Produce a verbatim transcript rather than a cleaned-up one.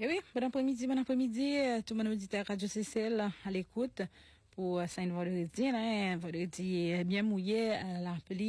Et oui, bon après-midi, bon après-midi, euh, tout le monde auditeur Radio C C L à l'écoute pour euh, Saint-Vendredi, hein, vendredi euh, bien mouillé, euh, la pluie